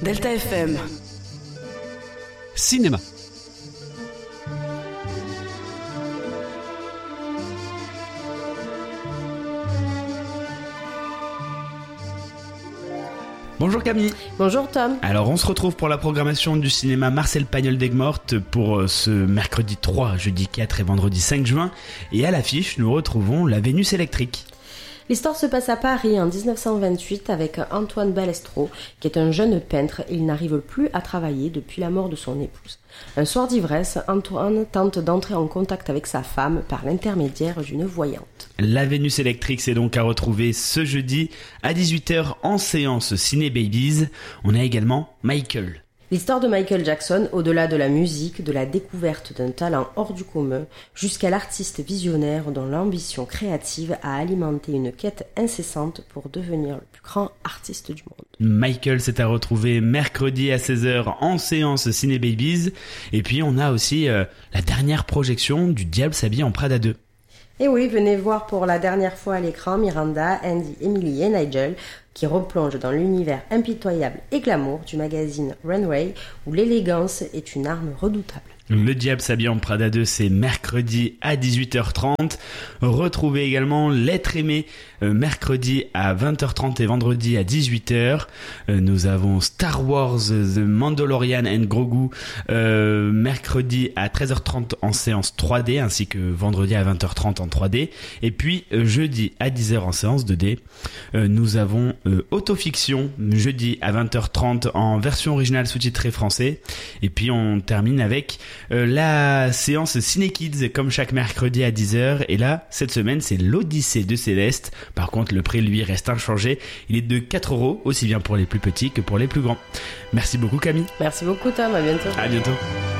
Delta FM. Cinéma. Bonjour Camille. Bonjour Tom. Alors on se retrouve pour la programmation du cinéma Marcel Pagnol d'Aigues-Mortes pour ce mercredi 3, jeudi 4 et vendredi 5 juin. Et à l'affiche, nous retrouvons La Vénus électrique. L'histoire se passe à Paris en 1928 avec Antoine Balestro, qui est un jeune peintre et il n'arrive plus à travailler depuis la mort de son épouse. Un soir d'ivresse, Antoine tente d'entrer en contact avec sa femme par l'intermédiaire d'une voyante. La Vénus électrique, c'est donc à retrouver ce jeudi à 18h en séance Ciné Babies. On a également Michael. L'histoire de Michael Jackson, au-delà de la musique, de la découverte d'un talent hors du commun, jusqu'à l'artiste visionnaire dont l'ambition créative a alimenté une quête incessante pour devenir le plus grand artiste du monde. Michael, c'est à retrouver mercredi à 16h en séance Ciné Babies. Et puis on a aussi la dernière projection du Diable s'habille en Prada 2. Et oui, venez voir pour la dernière fois à l'écran Miranda, Andy, Emily et Nigel, qui replongent dans l'univers impitoyable et glamour du magazine Runway, où l'élégance est une arme redoutable. Le Diable s'habille en Prada 2, c'est mercredi à 18h30. Retrouvez également L'être aimé mercredi à 20h30 et vendredi à 18h. Nous avons Star Wars The Mandalorian and Grogu mercredi à 13h30 en séance 3D ainsi que vendredi à 20h30 en 3D. Et puis jeudi à 10h en séance 2D. Nous avons Autofiction jeudi à 20h30 en version originale sous-titrée français. Et puis on termine avec la séance Ciné Kids comme chaque mercredi à 10h. Et là, cette semaine, c'est l'Odyssée de Céleste. Par contre, le prix, lui, reste inchangé. Il est de 4€, aussi bien pour les plus petits que pour les plus grands. Merci beaucoup Camille. Merci beaucoup Tom, à bientôt. À bientôt.